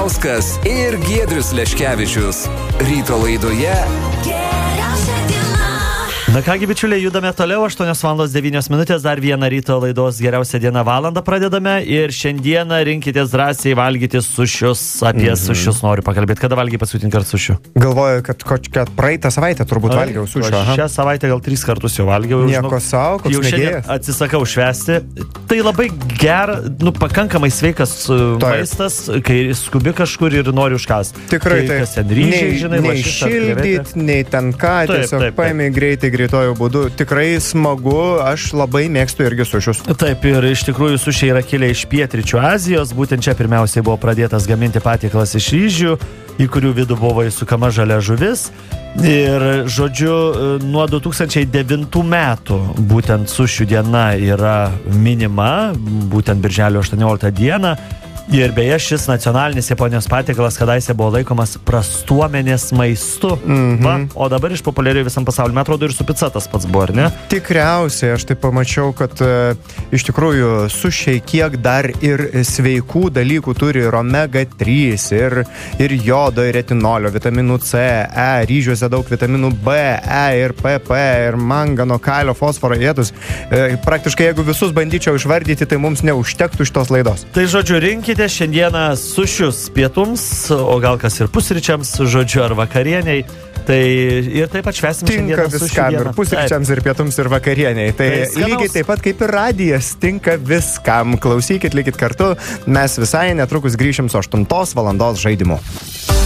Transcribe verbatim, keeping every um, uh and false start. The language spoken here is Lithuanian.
Ivanauskas ir Giedrius Leškevičius. Ryto laidoje Geriausia diena. Na kągi, bičiuliai, judame toliau, aštuonios valandos devynios minutės, dar vieną ryto laidos Geriausia diena valandą pradedame ir šiandieną rinkitės drąsiai valgyti sušius, apie mm-hmm. sušius noriu pakalbėti. Kada valgiai paskutinį kartą sušių? Galvoju, kad, kad praeitą savaitę turbūt Ai, valgiau sušių. Šią savaitę gal tris kartus jau valgiau. Nieko savo, koks mėgėjas. Atsisakau švęsti. Tai labai gera, nu, pakankamai sveikas Taip. maistas, kai skubi kažkur ir nori užkąsti. Tikrai tai. Taip. Nei, žinai, nei šildyt, nei ten ką, tiesiog paėmė greitai, greitojų būdų. Tikrai smagu, aš labai mėgstu irgi sušius. Taip, ir iš tikrųjų sušiai yra kilę iš pietryčių Azijos, būtent čia pirmiausiai buvo pradėtas gaminti patiekalas iš ryžių, į kurių vidų buvo įsukama žalia žuvis. Ir, žodžiu, nuo du tūkstančiai devintų metų būtent sušių diena yra minima, būtent birželio aštuonioliktą dieną. Ir beje, šis nacionalinis Japonijos patiekalas kadaise buvo laikomas prastuomenės maistu. Mm-hmm. Va, o dabar išpopuliarėjo visam pasauliu. Man atrodo, ir su pica tas pats buvo, ar ne? Tikriausiai, aš tai pamačiau, kad e, iš tikrųjų sušiai kiek dar ir sveikų dalykų turi ir omega trys, ir, ir jodo, ir retinolio, vitaminų C, E, ryžiuose daug vitaminų B, E ir P P, ir mangano, kalio, fosforo, jėdus. E, praktiškai, jeigu visus bandyčiau išvardyti, tai mums neužtektų šitos laidos. Tai žodžiu, rinkite šiandieną sušius pietums, o gal kas ir pusryčiams, žodžiu, ar vakarieniai. Tai ir taip pat švęsim šiandieną sušių dieną. Tinka viskam, ir pusryčiams, ir pietums, ir vakarieniai. Tai, tai lygiai taip pat kaip ir radijas, tinka viskam. Klausykit, likit kartu. Mes visai netrukus grįšim su aštuntos valandos žaidimu.